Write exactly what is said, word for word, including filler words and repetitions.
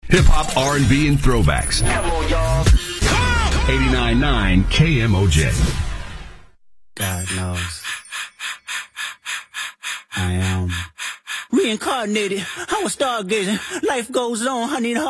Hip-hop, R and B, and throwbacks. Come on, y'all. eighty-nine point nine K M O J. God knows. I am reincarnated. I was stargazing. Life goes on. I need a